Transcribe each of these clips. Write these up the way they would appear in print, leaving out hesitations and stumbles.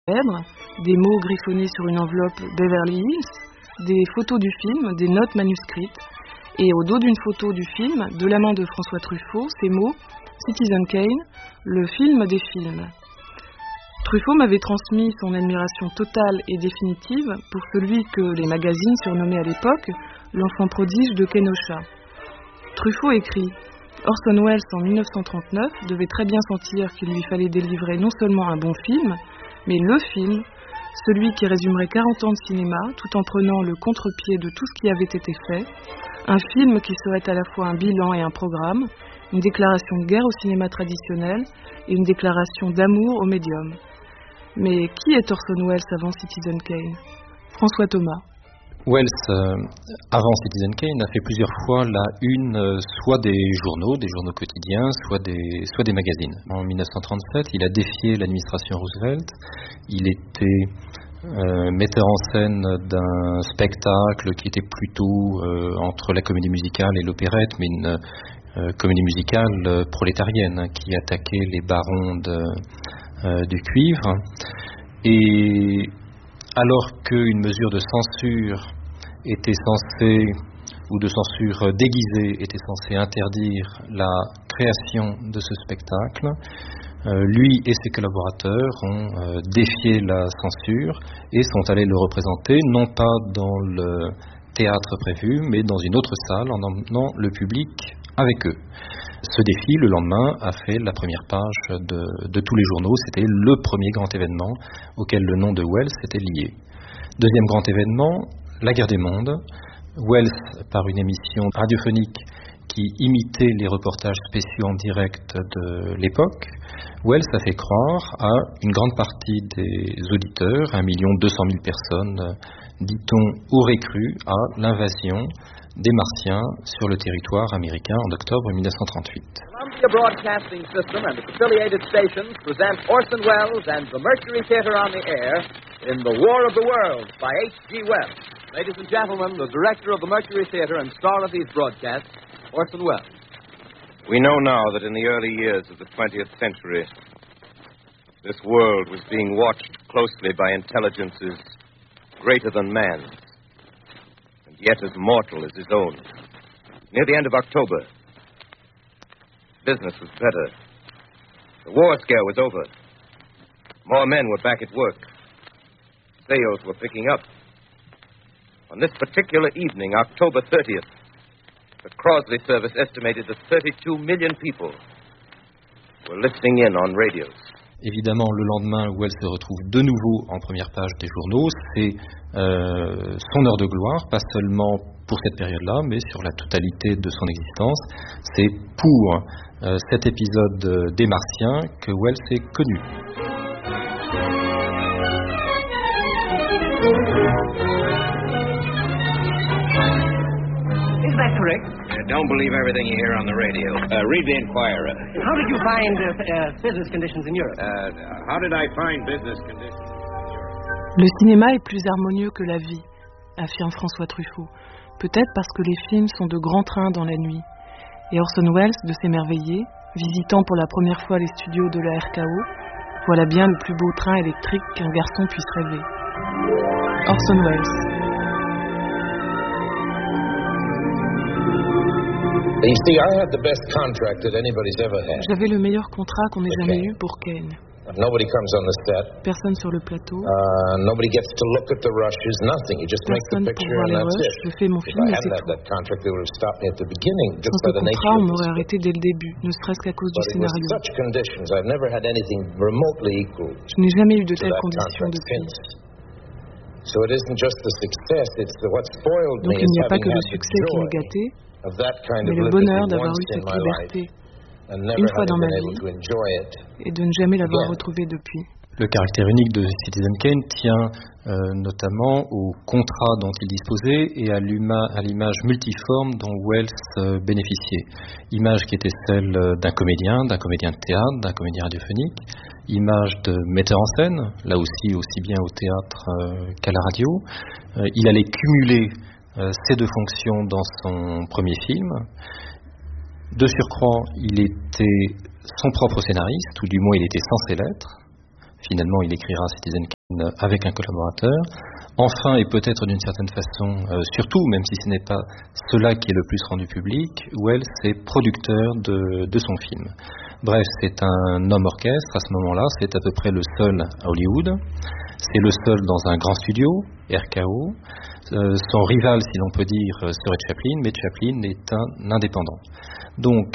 célèbre, des mots griffonnés sur une enveloppe Beverly Hills, des photos du film, des notes manuscrites, et au dos d'une photo du film, de la main de François Truffaut, ces mots « Citizen Kane, le film des films ». Truffaut m'avait transmis son admiration totale et définitive pour celui que les magazines surnommaient à l'époque l'enfant prodige de Kenosha. Truffaut écrit « Orson Welles en 1939 devait très bien sentir qu'il lui fallait délivrer non seulement un bon film, mais le film, celui qui résumerait 40 ans de cinéma tout en prenant le contre-pied de tout ce qui avait été fait, un film qui serait à la fois un bilan et un programme, une déclaration de guerre au cinéma traditionnel et une déclaration d'amour au médium. » Mais qui est Orson Welles avant Citizen Kane ? François Thomas. Welles, avant Citizen Kane, a fait plusieurs fois la une soit des journaux quotidiens, soit des magazines. En 1937, il a défié l'administration Roosevelt. Il était metteur en scène d'un spectacle qui était plutôt entre la comédie musicale et l'opérette, mais une comédie musicale prolétarienne qui attaquait les barons du cuivre. Et alors qu'une mesure de censure était censée, ou de censure déguisée, était censée interdire la création de ce spectacle, lui et ses collaborateurs ont défié la censure et sont allés le représenter, non pas dans le théâtre prévu, mais dans une autre salle, en emmenant le public avec eux. Ce défi, le lendemain, a fait la première page de tous les journaux. C'était le premier grand événement auquel le nom de Welles était lié. Deuxième grand événement, la guerre des mondes. Welles, par une émission radiophonique qui imitait les reportages spéciaux en direct de l'époque, Welles a fait croire à une grande partie des auditeurs, 1 200 000 personnes, dit-on, auraient cru à l'invasion des Martiens sur le territoire américain en octobre 1938. Columbia Broadcasting System and its affiliated stations present Orson Welles and the Mercury Theater on the air in The War of the Worlds by H.G. Wells. Ladies and gentlemen, the director of the Mercury Theater and star of these broadcasts, Orson Welles. We know now that in the early years of the 20th century, this world was being watched closely by intelligences greater than man's, and yet as mortal as his own. Near the end of October, business was better. The war scare was over. More men were back at work. Sales were picking up. On this particular evening, October 30th, the Crosley service estimated that 32 million people were listening in on radios. Évidemment, le lendemain, Welles se retrouve de nouveau en première page des journaux. C'est son heure de gloire, pas seulement pour cette période-là, mais sur la totalité de son existence. C'est pour cet épisode des Martiens que Welles est connu. Is that correct? Don't believe everything you hear on the radio. Read the Inquirer. How did you find business conditions in Europe? How did I find business conditions in Europe? Le cinéma est plus harmonieux que la vie, affirme François Truffaut. Peut-être parce que les films sont de grands trains dans la nuit. Et Orson Welles, de s'émerveiller, visitant pour la première fois les studios de la RKO, voilà bien le plus beau train électrique qu'un garçon puisse rêver. Orson Welles. J'avais le meilleur contrat qu'on ait jamais eu pour Kane. Personne sur le plateau. Personne pour voir les rushs. Je fais mon film et c'est tout. Sans ce contrat, on m'aurait arrêté dès le début, ne serait-ce qu'à cause du scénario. Je n'ai jamais eu de telles conditions depuis. Donc il n'y a pas que le succès qui m'est gâté, mais le bonheur d'avoir eu cette liberté une fois dans ma vie et de ne jamais l'avoir retrouvée depuis. Le caractère unique de Citizen Kane tient notamment au contrat dont il disposait et à l'image multiforme dont Welles bénéficiait. Image qui était celle d'un comédien de théâtre, d'un comédien radiophonique, image de metteur en scène, là aussi bien au théâtre qu'à la radio. Il allait cumuler ces deux fonctions dans son premier film. De surcroît, il était son propre scénariste, ou du moins il était censé l'être. finalement il écrira Citizen Kane avec un collaborateur. Enfin, et peut-être d'une certaine façon, surtout, même si ce n'est pas cela qui est le plus rendu public, Welles est producteur de son film. Bref, c'est un homme orchestre à ce moment-là, c'est à peu près le seul à Hollywood, c'est le seul dans un grand studio, RKO. Son rival, si l'on peut dire, serait Chaplin, mais Chaplin est un indépendant. Donc,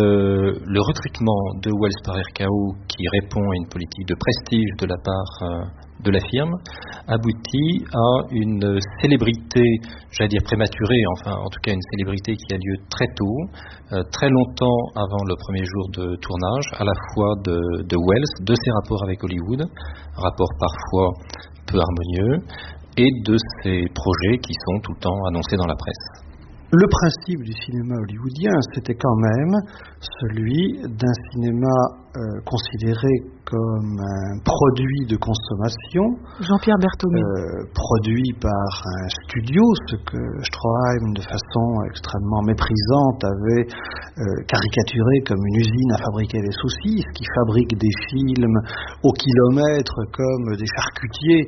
le recrutement de Welles par RKO, qui répond à une politique de prestige de la part de la firme, aboutit à une célébrité, j'allais dire prématurée, enfin en tout cas une célébrité qui a lieu très tôt, très longtemps avant le premier jour de tournage, à la fois de Welles, de ses rapports avec Hollywood, rapports parfois peu harmonieux, et de ses projets qui sont tout le temps annoncés dans la presse. Le principe du cinéma hollywoodien, c'était quand même celui d'un cinéma considéré comme un produit de consommation. Jean-Pierre Berthomé. Produit par un studio, ce que Stroheim, de façon extrêmement méprisante, avait caricaturé comme une usine à fabriquer des saucisses, qui fabrique des films au kilomètre comme des charcutiers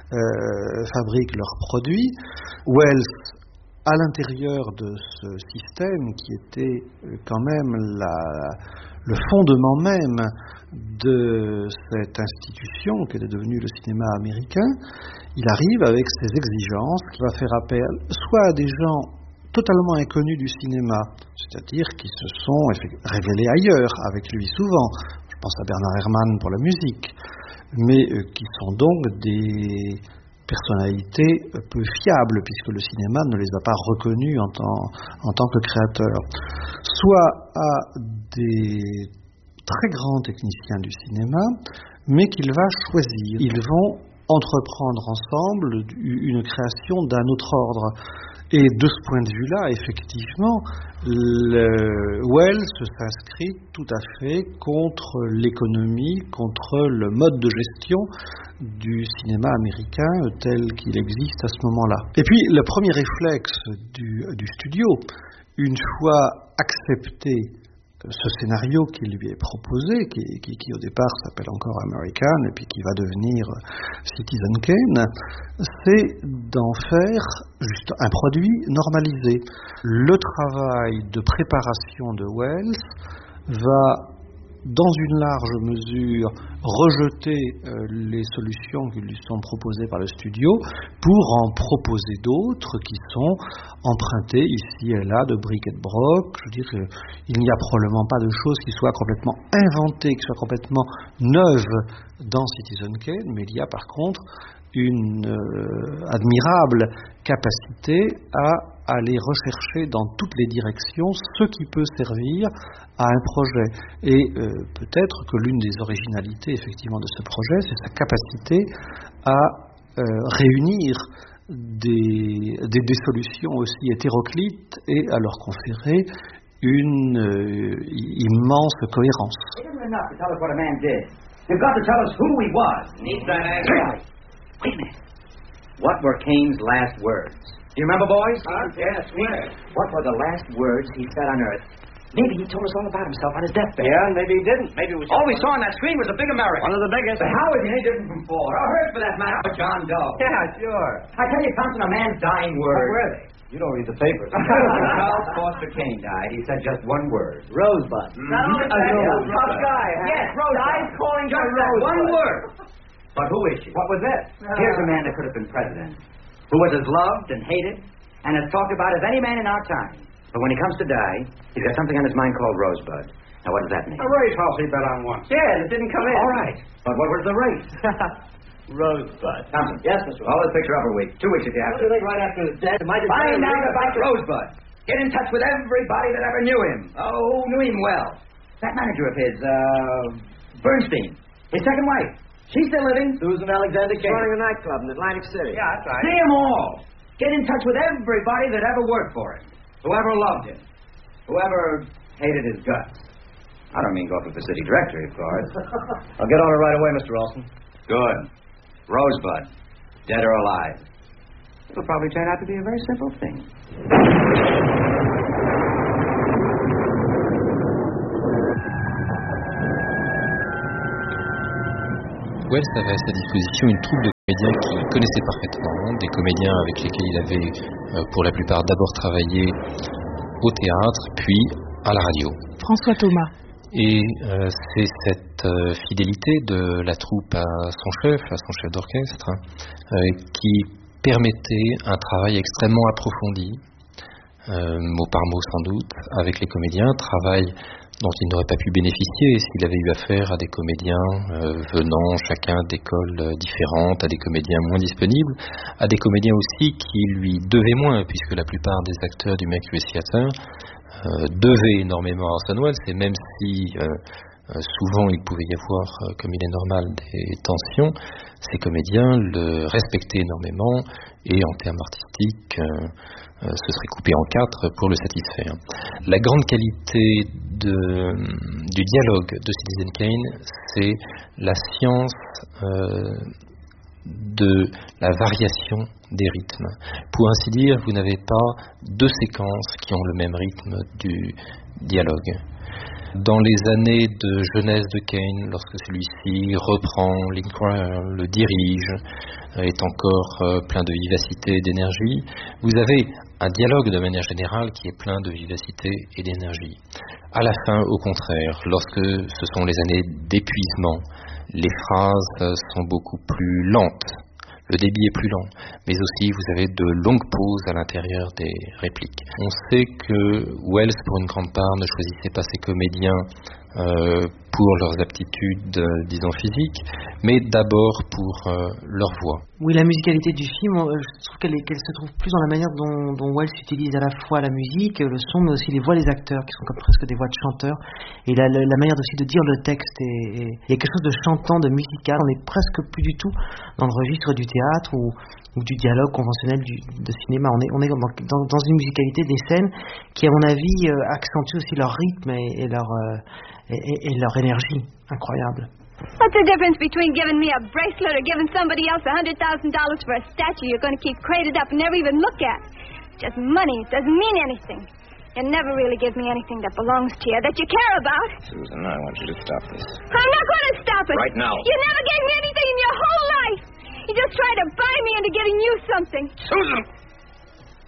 fabriquent leurs produits. Wells, à l'intérieur de ce système qui était quand même le fondement même de cette institution qui est devenue le cinéma américain, il arrive avec ses exigences qui va faire appel soit à des gens totalement inconnus du cinéma, c'est-à-dire qui se sont révélés ailleurs avec lui souvent, je pense à Bernard Herrmann pour la musique, mais qui sont donc des personnalités peu fiables, puisque le cinéma ne les a pas reconnus en tant que créateurs, soit à des très grands techniciens du cinéma, mais qu'il va choisir. Ils vont entreprendre ensemble une création d'un autre ordre. Et de ce point de vue-là, effectivement, Wells s'inscrit tout à fait contre l'économie, contre le mode de gestion du cinéma américain tel qu'il existe à ce moment-là. Et puis, le premier réflexe du studio, une fois accepté ce scénario qui lui est proposé, qui au départ s'appelle encore American et puis qui va devenir Citizen Kane, c'est d'en faire juste un produit normalisé. Le travail de préparation de Wells va, dans une large mesure, rejeter les solutions qui lui sont proposées par le studio pour en proposer d'autres qui sont empruntées ici et là de bric et de broc. Je veux dire, il n'y a probablement pas de choses qui soient complètement inventées, qui soient complètement neuves dans Citizen Kane, mais il y a par contre une admirable capacité à aller rechercher dans toutes les directions ce qui peut servir à un projet. Et peut-être que l'une des originalités effectivement de ce projet, c'est sa capacité à réunir des solutions aussi hétéroclites et à leur conférer une immense cohérence. It isn't enough to tell us what a man did. You've got to tell us who he was. Need that answer. Wait a minute. What were Kane's last words? Do you remember, boys? Yes, where? What were the last words he said on Earth? Maybe he told us all about himself on his deathbed. Yeah, maybe he didn't. Maybe it was... All we saw on that screen was a big American. One of the biggest. But how is he any different from Ford? Or Hearst, for that matter? Or John Doe? Yeah, sure. I tell you, Thompson, a man's dying What word. were they? You don't read the papers. When Charles Foster Kane died, he said just one word. Rosebud. Not only that, tough guy, huh? Yes, Rosebud. Died calling just her that Rosebud. one word. But who is she? What was that? Here's a man that could have been president, who was as loved and hated and as talked about as any man in our time. But when he comes to die, he's got something on his mind called Rosebud. Now, what does that mean? A race horse he bet on once. Yeah, it didn't come in. All right. But what was the race? Rosebud. Thompson. Yes, Mr. Hold this picture up a week. 2 weeks if you have to. I think right after his death, it might have Find been... out about Rosebud. Get in touch with everybody that ever knew him. Oh, who knew him well. That manager of his, Bernstein. His second wife. She's still living. Susan Alexander Kane. Running a nightclub in Atlantic City. Yeah, that's right. See them all. Get in touch with everybody that ever worked for him. Whoever loved him. Whoever hated his guts. I don't mean go for the city directory, of course. I'll get on it right away, Mr. Olson. Good. Rosebud. Dead or alive. It'll probably turn out to be a very simple thing. Welles avait à sa disposition une troupe de comédiens qu'il connaissait parfaitement, des comédiens avec lesquels il avait pour la plupart d'abord travaillé au théâtre, puis à la radio. François Thomas. Et c'est cette fidélité de la troupe à son chef d'orchestre, qui permettait un travail extrêmement approfondi, mot par mot sans doute, avec les comédiens, travail dont il n'aurait pas pu bénéficier s'il avait eu affaire à des comédiens venant chacun d'écoles différentes, à des comédiens moins disponibles, à des comédiens aussi qui lui devaient moins, puisque la plupart des acteurs du Mercury Theatre devaient énormément à Orson Welles, et même si souvent il pouvait y avoir, comme il est normal, des tensions, ces comédiens le respectaient énormément et en termes artistiques se seraient coupés en quatre pour le satisfaire. La grande qualité du dialogue de Citizen Kane, c'est la science de la variation des rythmes. Pour ainsi dire, vous n'avez pas deux séquences qui ont le même rythme du dialogue. Dans les années de jeunesse de Kane, lorsque celui-ci reprend l'Inquirer, le dirige, est encore plein de vivacité et d'énergie, vous avez un dialogue de manière générale qui est plein de vivacité et d'énergie. À la fin, au contraire, lorsque ce sont les années d'épuisement, les phrases sont beaucoup plus lentes, le débit est plus lent, mais aussi vous avez de longues pauses à l'intérieur des répliques. On sait que Welles, pour une grande part, ne choisissait pas ses comédiens pour leurs aptitudes, disons, physiques, mais d'abord pour leur voix. Oui, la musicalité du film, je trouve qu'elle se trouve plus dans la manière dont Welles utilise à la fois la musique, le son, mais aussi les voix des acteurs, qui sont comme presque des voix de chanteurs, et la manière aussi de dire le texte. Il y a quelque chose de chantant, de musical. On n'est presque plus du tout dans le registre du théâtre ou du dialogue conventionnel de cinéma. On est dans une musicalité des scènes qui, à mon avis, accentue aussi leur rythme et leur énergie incroyable. What's the difference between giving me a bracelet or giving somebody else $100,000 for a statue you're going to keep crated up and never even look at? Just money. It doesn't mean anything. You never really give me anything that belongs to you, that you care about. Susan, I want you to stop this. I'm not going to stop it. Right now. You never gave me anything in your whole life. You just tried to buy me into giving you something. Susan!